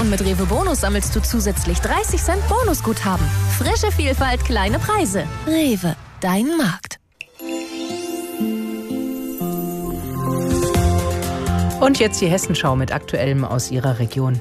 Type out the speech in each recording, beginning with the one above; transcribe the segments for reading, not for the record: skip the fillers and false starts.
Und mit Rewe Bonus sammelst du zusätzlich 30 Cent Bonusguthaben. Frische Vielfalt, kleine Preise. Rewe, dein Markt. Und jetzt die Hessenschau mit Aktuellem aus Ihrer Region.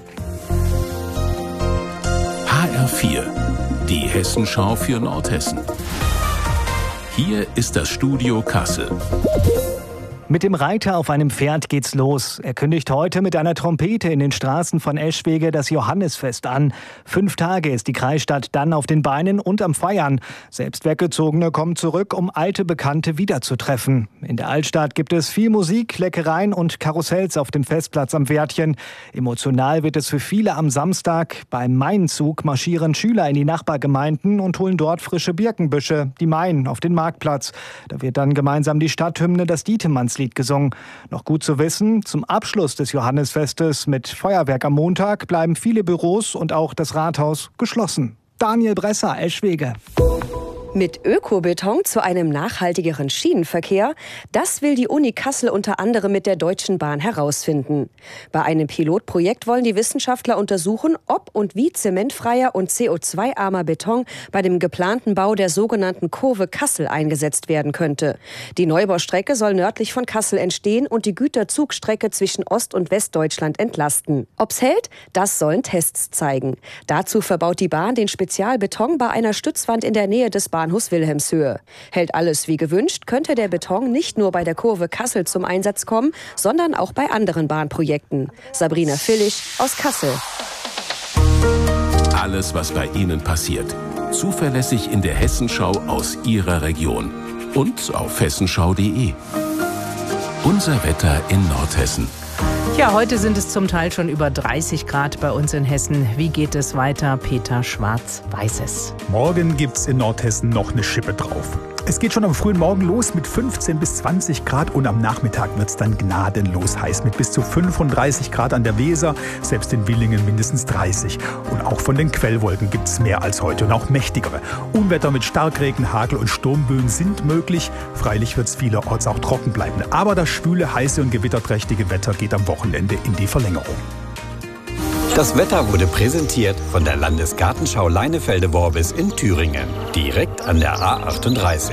HR4, die Hessenschau für Nordhessen. Hier ist das Studio Kassel. Mit dem Reiter auf einem Pferd geht's los. Er kündigt heute mit einer Trompete in den Straßen von Eschwege das Johannisfest an. 5 Tage ist die Kreisstadt dann auf den Beinen und am Feiern. Selbst Weggezogene kommen zurück, um alte Bekannte wiederzutreffen. In der Altstadt gibt es viel Musik, Leckereien und Karussells auf dem Festplatz am Wärtchen. Emotional wird es für viele am Samstag. Beim Mainzug marschieren Schüler in die Nachbargemeinden und holen dort frische Birkenbüsche, die Main, auf den Marktplatz. Da wird dann gemeinsam die Stadthymne, das Dietemannslied, gesungen. Noch gut zu wissen, zum Abschluss des Johannisfestes mit Feuerwerk am Montag bleiben viele Büros und auch das Rathaus geschlossen. Daniel Bresser, Eschwege. Mit Ökobeton zu einem nachhaltigeren Schienenverkehr, das will die Uni Kassel unter anderem mit der Deutschen Bahn herausfinden. Bei einem Pilotprojekt wollen die Wissenschaftler untersuchen, ob und wie zementfreier und CO2-armer Beton bei dem geplanten Bau der sogenannten Kurve Kassel eingesetzt werden könnte. Die Neubaustrecke soll nördlich von Kassel entstehen und die Güterzugstrecke zwischen Ost- und Westdeutschland entlasten. Ob's hält, das sollen Tests zeigen. Dazu verbaut die Bahn den Spezialbeton bei einer Stützwand in der Nähe des Bahnhofs Wilhelmshöhe. Hält alles wie gewünscht, könnte der Beton nicht nur bei der Kurve Kassel zum Einsatz kommen, sondern auch bei anderen Bahnprojekten. Sabrina Villig aus Kassel. Alles, was bei Ihnen passiert. Zuverlässig in der Hessenschau aus Ihrer Region. Und auf hessenschau.de. Unser Wetter in Nordhessen. Ja, heute sind es zum Teil schon über 30 Grad bei uns in Hessen. Wie geht es weiter? Peter Schwarz-Weißes. Morgen gibt's in Nordhessen noch eine Schippe drauf. Es geht schon am frühen Morgen los mit 15 bis 20 Grad und am Nachmittag wird's dann gnadenlos heiß mit bis zu 35 Grad an der Weser, selbst in Willingen mindestens 30. Und auch von den Quellwolken gibt's mehr als heute und auch mächtigere. Unwetter mit Starkregen, Hagel und Sturmböen sind möglich. Freilich wird's vielerorts auch trocken bleiben. Aber das schwüle, heiße und gewitterträchtige Wetter geht am Wochenende in die Verlängerung. Das Wetter wurde präsentiert von der Landesgartenschau Leinefelde-Worbis in Thüringen, direkt an der A38.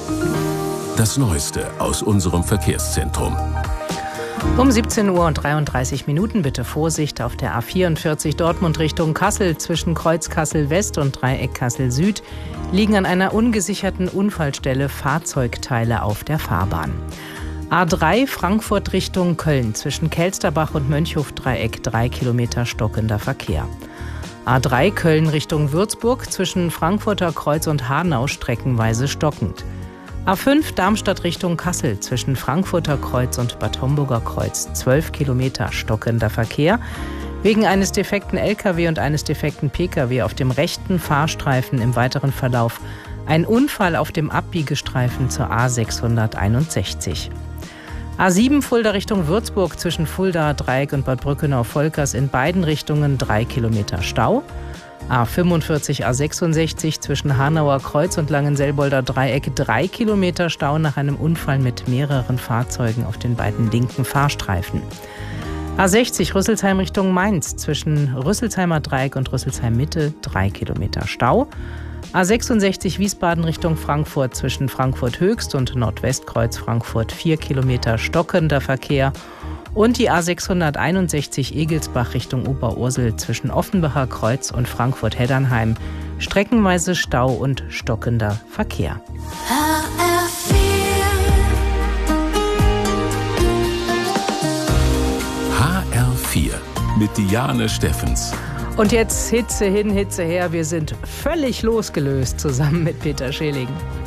Das Neueste aus unserem Verkehrszentrum. Um 17 Uhr und 33 Minuten bitte Vorsicht auf der A44 Dortmund Richtung Kassel. Zwischen Kreuz Kassel West und Dreieck Kassel Süd liegen an einer ungesicherten Unfallstelle Fahrzeugteile auf der Fahrbahn. A3 Frankfurt Richtung Köln, zwischen Kelsterbach und Mönchhof-Dreieck 3 Kilometer stockender Verkehr. A3 Köln Richtung Würzburg, zwischen Frankfurter Kreuz und Hanau streckenweise stockend. A5 Darmstadt Richtung Kassel, zwischen Frankfurter Kreuz und Bad Homburger Kreuz 12 Kilometer stockender Verkehr. Wegen eines defekten LKW und eines defekten PKW auf dem rechten Fahrstreifen im weiteren Verlauf ein Unfall auf dem Abbiegestreifen zur A661. A7 Fulda Richtung Würzburg, zwischen Fulda Dreieck und Bad Brückenau-Volkers in beiden Richtungen 3 Kilometer Stau. A45 A66 zwischen Hanauer Kreuz und Langenselbolder Dreieck 3 Kilometer Stau nach einem Unfall mit mehreren Fahrzeugen auf den beiden linken Fahrstreifen. A60 Rüsselsheim Richtung Mainz, zwischen Rüsselsheimer Dreieck und Rüsselsheim Mitte 3 Kilometer Stau. A66 Wiesbaden Richtung Frankfurt, zwischen Frankfurt Höchst und Nordwestkreuz Frankfurt 4 Kilometer stockender Verkehr. Und die A661 Egelsbach Richtung Oberursel zwischen Offenbacher Kreuz und Frankfurt-Heddernheim streckenweise Stau und stockender Verkehr. HR4 mit Diane Steffens. Und jetzt Hitze hin, Hitze her. Wir sind völlig losgelöst zusammen mit Peter Scheling.